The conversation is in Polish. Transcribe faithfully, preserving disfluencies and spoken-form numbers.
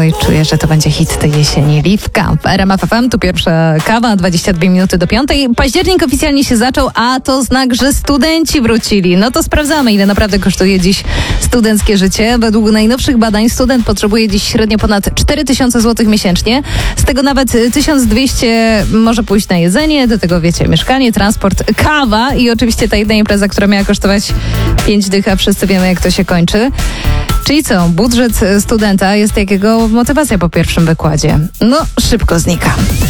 i czuję, że to będzie hit tej jesieni. Liwka w R M F F M, tu pierwsza kawa, dwadzieścia dwie minuty do piątej. Październik oficjalnie się zaczął, a to znak, że studenci wrócili. No to sprawdzamy, ile naprawdę kosztuje dziś studenckie życie. Według najnowszych badań student potrzebuje dziś średnio ponad cztery tysiące złotych miesięcznie. Z tego nawet tysiąc dwieście może pójść na jedzenie, do tego wiecie, mieszkanie, transport, kawa i oczywiście ta jedna impreza, która miała kosztować pięć dych, a wszyscy wiemy, jak to się kończy. Czyli co, budżet studenta jest jak jego motywacja po pierwszym wykładzie. No, szybko znika.